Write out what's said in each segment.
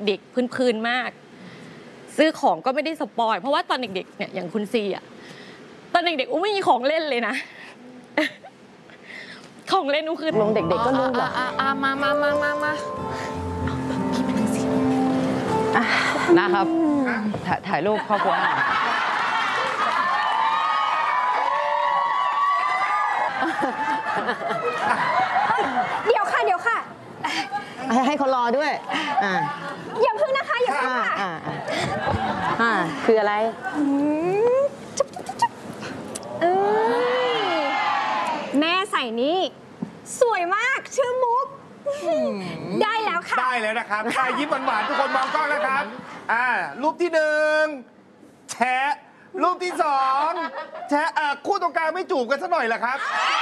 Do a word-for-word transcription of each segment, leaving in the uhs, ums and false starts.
เด็กๆพื้นๆมากซื้อของก็ไม่ได้สปอยเพราะว่าตอนเด็กๆเนี่ยอย่างคุณซีอ่ะตอนเด็กๆอุ้มไม่มีของเล่นเลยนะของเล่นอุ้มคือลงเด็กๆก็รู้หรอมามามามามาพี่เป็นนักสินะครับถ่ายรูปครอบครัวเดี๋ยวค่ะเดี๋ยวค่ะให้เขารอด้วยอ่าอย่าพึ่งนะคะอย่าพึ่งค่ะอ่าอ่าคืออะไรแม่ใส่นี่สวยมากชื่อมุกได้แล้วค่ะได้แล้วนะครับถ่ายยิ้มหวานๆทุกคนมองกล้องนะครับอ่ารูปที่หนึ่งแชะรูปที่สองแชะอ่าคู่ตรงกลางไม่จูบกันสักหน่อยเหรอครับ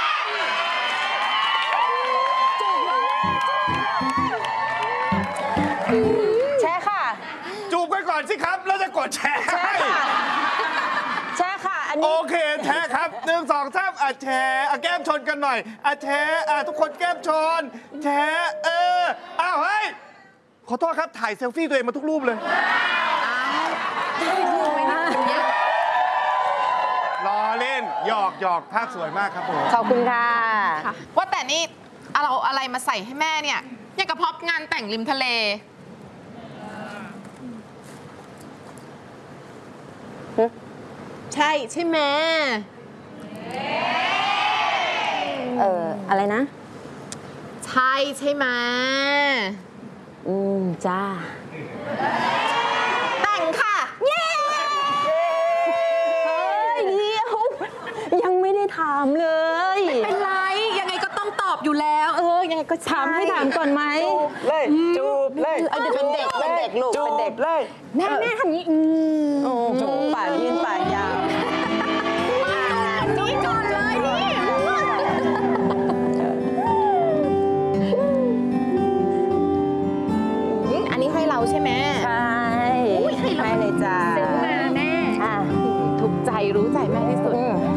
แชร์ค่ะจูบกันก่อนสิครับแล้วจะกดแชร์ให้แชร์ค่ะอันนี้โอเคแชร์ครับหนึ่งสองสามอ่ะแชร์อ่ะแก้มชนกันหน่อยอ่ะแชร์อ่ะทุกคนแก้มชนแชร์เอออ้าวเฮ้ยขอโทษครับถ่ายเซลฟี่ตัวเองมาทุกรูปเลยรอเล่นหยอกหยอกภาพสวยมากครับผมขอบคุณค่ะว่าแต่นี่เราอะไรมาใส่ให้แม่เนี่ยอย่างกับพร็อพงานแต่งริมทะเลใช่ใช่ไหมเอออะไรนะใช่ใช่ไหมอืมจ้าแต่งค่ะเย้เฮ้ยเดี๋ยวยังไม่ได้ถามเลยไม่เป็นไรยังไงก็ต้องตอบอยู่แล้วเออยังไงก็ถามให้ถามก่อนไหมเลยจูบเลยเป็นเด็กเป็นเด็กลูกเป็นเด็กเลยแม่แม่ทำนี้โอ้โหปากยืนปากยาวนี่ก่อนเลยนี่อันนี้ให้เราใช่ไหมใช่ให้เลยจ้าซื้อมาแม่ถูกใจรู้ใจแม่ที่สุด